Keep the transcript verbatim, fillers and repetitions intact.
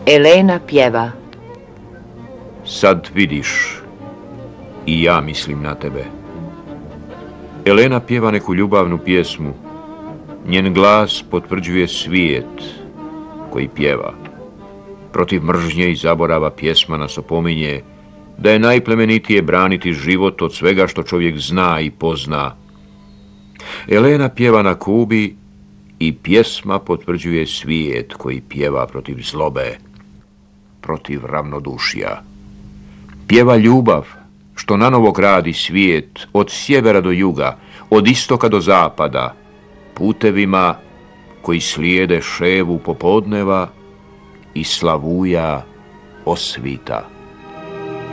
Elena pjeva. Sad vidiš, i ja mislim na tebe. Elena pjeva neku ljubavnu pjesmu. Njen glas potvrđuje svijet koji pjeva. Protiv mržnje i zaborava pjesma nas opominje da je najplemenitije braniti život od svega što čovjek zna i pozna. Elena pjeva na Kubi i pjesma potvrđuje svijet koji pjeva protiv zlobe, protiv ravnodušja. Pjeva ljubav što nanovo gradi svijet od sjevera do juga, od istoka do zapada, putevima koji slijede ševu popodneva i slavuja osvita.